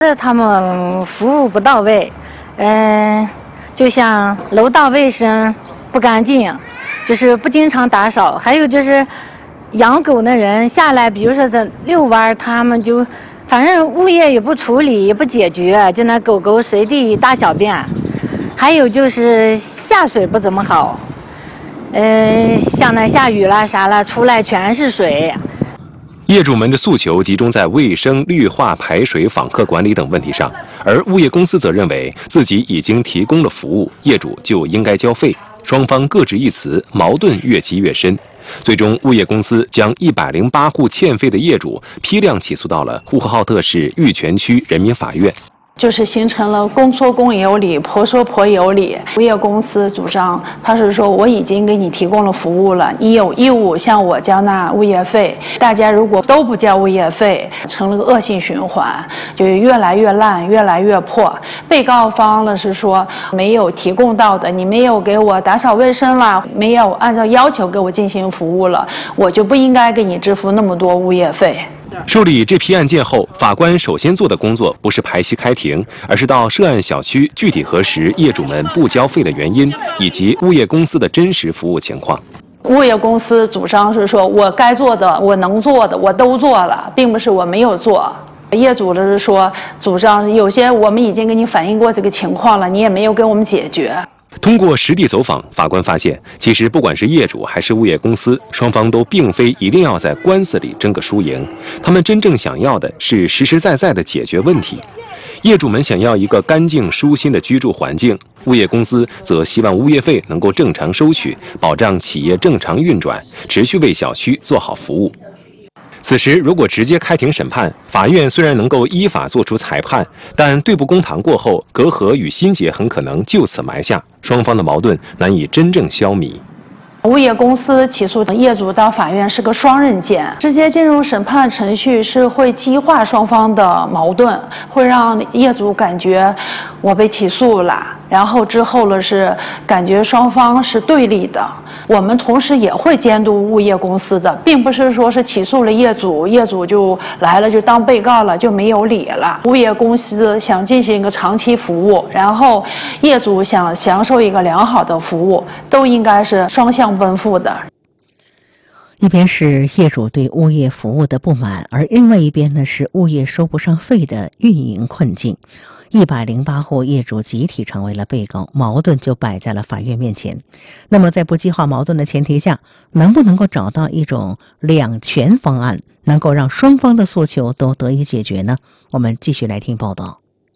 他们服务不到位，就像楼道卫生不干净，就是不经常打扫，还有就是养狗的人下来，比如说在遛弯，他们就反正物业也不处理，也不解决，就那狗狗随地大小便，还有就是下水不怎么好，像那下雨啦啥啦，出来全是水。 业主们的诉求集中在卫生、绿化、排水、访客管理等问题上，而物业公司则认为自己已经提供了服务，业主就应该交费。双方各执一词，矛盾越积越深。最终，物业公司将108户欠费的业主批量起诉到了呼和浩特市玉泉区人民法院。 就是形成了公说公有理，婆说婆有理。物业公司主张，他是说我已经给你提供了服务了，你有义务向我交纳物业费。大家如果都不交物业费，成了个恶性循环，就越来越烂，越来越破。被告方呢是说没有提供到的，你没有给我打扫卫生了，没有按照要求给我进行服务了，我就不应该给你支付那么多物业费。 受理这批案件后，法官首先做的工作不是排期开庭，而是到涉案小区具体核实业主们不交费的原因，以及物业公司的真实服务情况。 物业公司主张是说，我该做的、我能做的我都做了，并不是我没有做。业主的是说，主张有些我们已经给你反映过这个情况了，你也没有给我们解决。 通过实地走访，法官发现，其实不管是业主还是物业公司，双方都并非一定要在官司里争个输赢，他们真正想要的是实实在在的解决问题。业主们想要一个干净舒心的居住环境，物业公司则希望物业费能够正常收取，保障企业正常运转，持续为小区做好服务。此时，如果直接开庭审判，法院虽然能够依法作出裁判，但对簿公堂过后，隔阂与心结很可能就此埋下，双方的矛盾难以真正消弭。 物业公司起诉业主到法院是个双刃剑，直接进入审判程序是会激化双方的矛盾，会让业主感觉我被起诉了，然后之后了是感觉双方是对立的。我们同时也会监督物业公司的，并不是说是起诉了业主，业主就来了就当被告了就没有理了。物业公司想进行一个长期服务，然后业主想享受一个良好的服务，都应该是双向奔赴的。 一边是业主对物业服务的不满，而另外一边呢是物业收不上费的运营困境。108户业主集体成为了被告，矛盾就摆在了法院面前。那么在不激化矛盾的前提下，能不能够找到一种两全方案，能够让双方的诉求都得以解决呢？我们继续来听报道。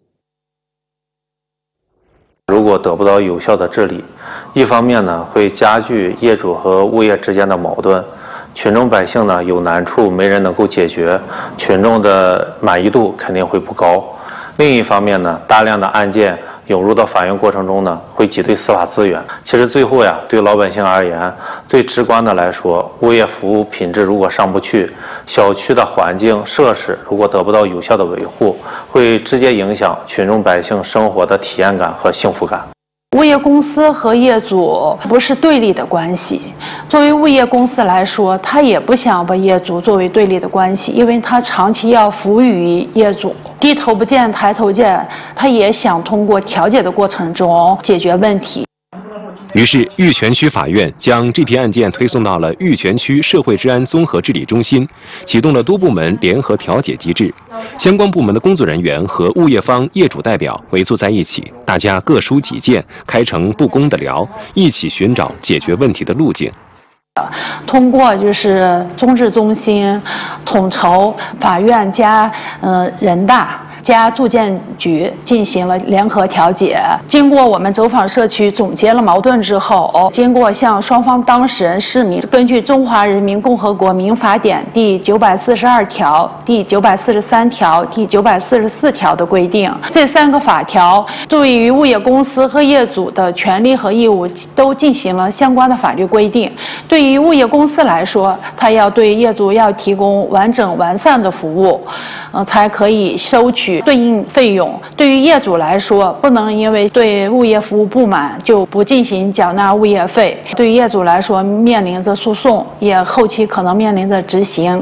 如果得不到有效的治理，一方面呢会加剧业主和物业之间的矛盾，群众百姓呢有难处没人能够解决，群众的满意度肯定会不高。另一方面呢，大量的案件涌入到法院过程中呢，会挤兑司法资源。其实最后呀，对老百姓而言，最直观的来说，物业服务品质如果上不去，小区的环境设施如果得不到有效的维护，会直接影响群众百姓生活的体验感和幸福感。 物业公司和业主不是对立的关系。作为物业公司来说，他也不想把业主作为对立的关系，因为他长期要服务于业主，低头不见抬头见，他也想通过调解的过程中解决问题。 于是，玉泉区法院将这批案件推送到了玉泉区社会治安综合治理中心，启动了多部门联合调解机制。相关部门的工作人员和物业方业主代表围坐在一起，大家各抒己见，开诚布公地聊，一起寻找解决问题的路径。 通过就是中治中心统筹法院加人大加住建局进行了联合调解。经过我们走访社区总结了矛盾之后，经过向双方当事人市民根据《中华人民共和国民法典》第942条、第943条、第944条的规定，这3个法条对于物业公司和业主的权利和义务都进行了相关的法律规定。对于物业公司来说，它要对业主要提供完整完善的服务，才可以收取对应费用。对于业主来说，不能因为对物业服务不满就不进行缴纳物业费。对于业主来说，面临着诉讼，也后期可能面临着执行。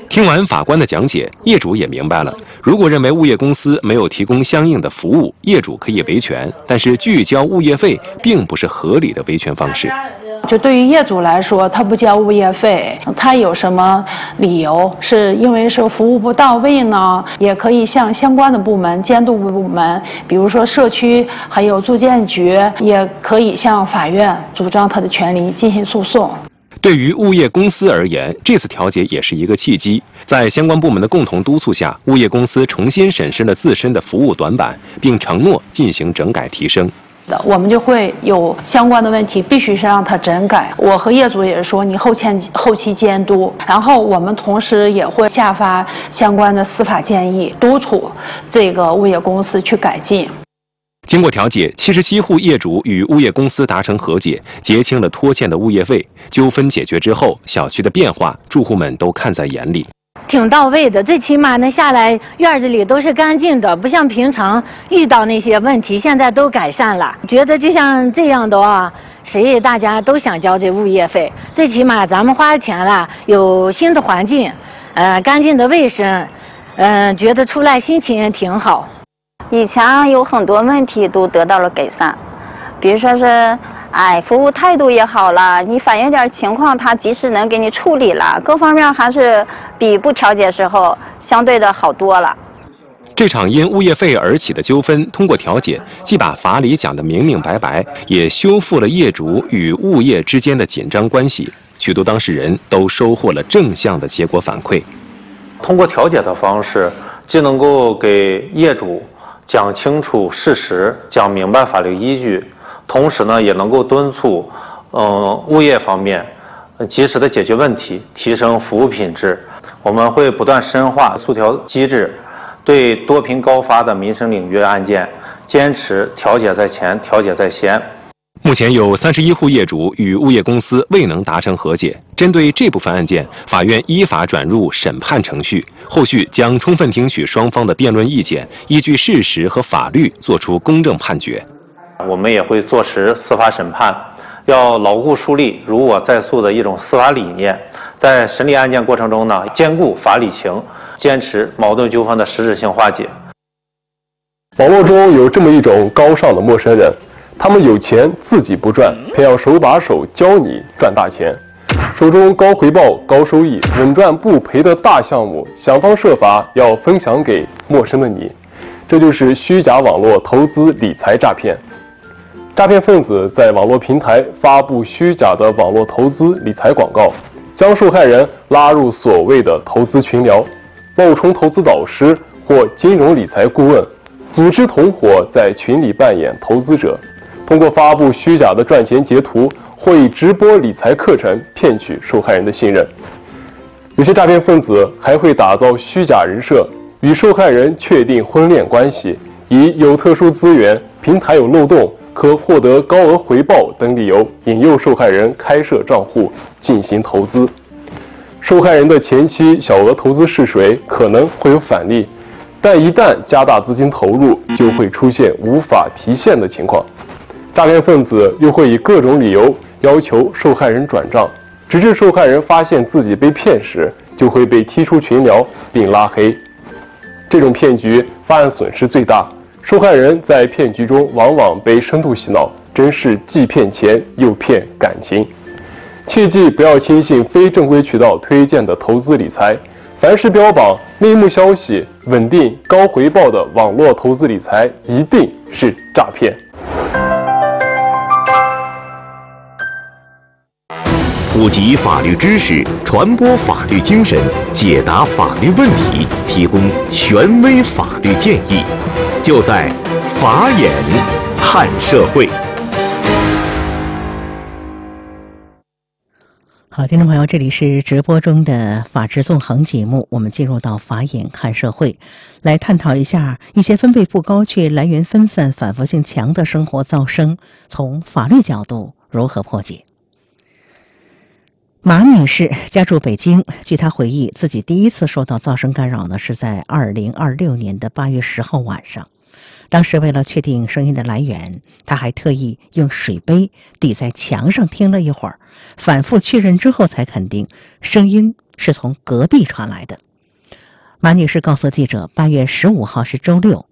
听完法官的讲解，业主也明白了，如果认为物业公司没有提供相应的服务，业主可以维权，但是拒交物业费并不是合理的维权方式。 就对于业主来说，他不交物业费，他有什么理由？是因为是服务不到位呢？也可以向相关的部门、监督部门，比如说社区还有住建局，也可以向法院主张他的权利进行诉讼。 对于物业公司而言，这次调解也是一个契机。在相关部门的共同督促下，物业公司重新审视了自身的服务短板，并承诺进行整改提升。 我们就会有相关的问题，必须是让它整改。我和业主也是说，你后期监督，然后我们同时也会下发相关的司法建议，督促这个物业公司去改进。 经过调解，77户业主与物业公司达成和解，结清了拖欠的物业费。纠纷解决之后，小区的变化，住户们都看在眼里。 挺到位的，最起码呢下来院子里都是干净的，不像平常遇到那些问题，现在都改善了。觉得就像这样的话，大家都想交这物业费，最起码咱们花钱了，有新的环境，干净的卫生，觉得出来心情也挺好。 以前有很多问题都得到了改善，比如说是服务态度也好了，你反映点情况，他及时能给你处理了，各方面还是比不调解时候相对的好多了。 这场因物业费而起的纠纷，通过调解，既把法理讲得明明白白，也修复了业主与物业之间的紧张关系。许多当事人都收获了正向的结果反馈。 通过调解的方式，既能够给业主讲清楚事实，讲明白法律依据，同时呢，也能够敦促物业方面及时的解决问题，提升服务品质。我们会不断深化诉调机制，对多频高发的民生领域案件，坚持调解在前，调解在先。 目前有31户业主与物业公司未能达成和解，针对这部分案件，法院依法转入审判程序，后续将充分听取双方的辩论意见，依据事实和法律作出公正判决。 我们也会坐实司法审判，要牢固树立如我在诉的一种司法理念，在审理案件过程中呢，兼顾法理情，坚持矛盾纠纷的实质性化解。 网络中有这么一种高尚的陌生人，他们有钱自己不赚，偏要手把手教你赚大钱，手中高回报、高收益、稳赚不赔的大项目，想方设法要分享给陌生的你。这就是虚假网络投资理财诈骗。诈骗分子在网络平台发布虚假的网络投资理财广告，将受害人拉入所谓的投资群聊，冒充投资导师或金融理财顾问，组织同伙在群里扮演投资者，通过发布虚假的赚钱截图或以直播理财课程骗取受害人的信任。有些诈骗分子还会打造虚假人设，与受害人确定婚恋关系，以有特殊资源、平台有漏洞、可获得高额回报等理由引诱受害人开设账户进行投资。受害人的前期小额投资试水可能会有返利，但一旦加大资金投入，就会出现无法提现的情况。诈骗分子又会以各种理由要求受害人转账，直至受害人发现自己被骗时，就会被踢出群聊并拉黑。这种骗局发案损失最大，受害人在骗局中往往被深度洗脑，真是既骗钱又骗感情。切记不要轻信非正规渠道推荐的投资理财，凡是标榜内幕消息、稳定高回报的网络投资理财，一定是诈骗。 普及法律知识，传播法律精神，解答法律问题，提供权威法律建议，就在法眼看社会。 好，听众朋友，这里是直播中的法治纵横节目，我们进入到法眼看社会，来探讨一下一些分贝不高却来源分散、反复性强的生活噪声，从法律角度如何破解。马女士家住北京，据她回忆，自己第一次受到噪声干扰呢，是在2026年的8月10号晚上。当时为了确定声音的来源，她还特意用水杯抵在墙上听了一会儿，反复确认之后才肯定声音是从隔壁传来的。 马女士告诉记者，8月15号是周六，